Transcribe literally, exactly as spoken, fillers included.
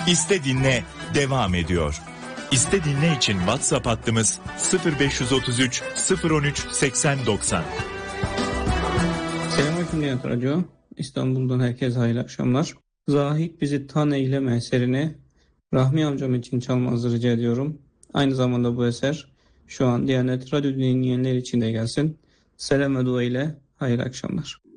İste Dinle devam ediyor. İste Dinle için WhatsApp hattımız sıfır beş otuz üç sıfır on üç seksen doksan. Selamünaleyküm Nihat Radyo. İstanbul'dan herkese hayırlı akşamlar. Zahid bizi tan eyleme eserini Rahmi amcam için çalmanızı rica ediyorum. Aynı zamanda bu eser şu an Diyanet Radyo dinleyenler için de gelsin. Selam ve dua ile hayırlı akşamlar.